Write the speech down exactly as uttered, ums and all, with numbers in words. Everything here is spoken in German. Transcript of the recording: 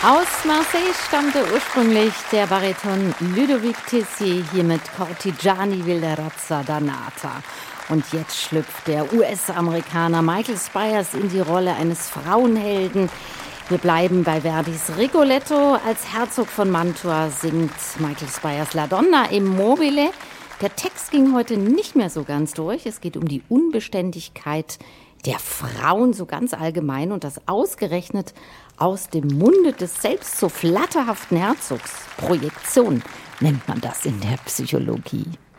Aus Marseille stammte ursprünglich der Bariton Ludovic Tessier, hier mit Cortigiani will der Razza Danata. Und jetzt schlüpft der U S-Amerikaner Michael Spyers in die Rolle eines Frauenhelden. Wir bleiben bei Verdis Rigoletto. Als Herzog von Mantua singt Michael Spyers La Donna e Mobile. Der Text ging heute nicht mehr so ganz durch. Es geht um die Unbeständigkeit der Frauen so ganz allgemein und das ausgerechnet aus dem Munde des selbst so flatterhaften Herzogs. Projektion nennt man das in der Psychologie.